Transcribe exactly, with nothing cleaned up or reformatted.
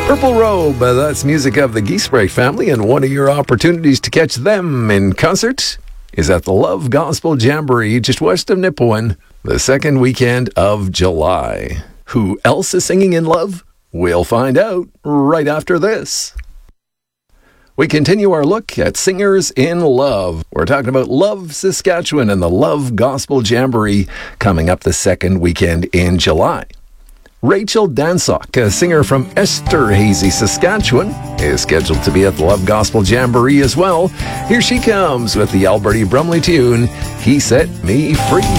Purple Robe, uh, that's music of the Giesbrecht family, and one of your opportunities to catch them in concert is at the Love Gospel Jamboree just west of Nipawin, the second weekend of July. Who else is singing in love? We'll find out right after this. We continue our look at singers in love. We're talking about Love Saskatchewan and the Love Gospel Jamboree coming up the second weekend in July. Rachel Dansock, a singer from Esterhazy, Saskatchewan, is scheduled to be at the Love Gospel Jamboree as well. Here she comes with the Alberti Brumley tune, He Set Me Free.